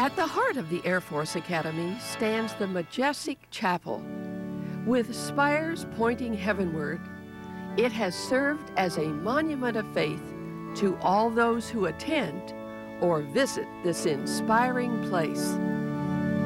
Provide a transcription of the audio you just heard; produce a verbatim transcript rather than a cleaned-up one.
At the heart of the Air Force Academy stands the majestic chapel. With spires pointing heavenward, it has served as a monument of faith to all those who attend or visit this inspiring place.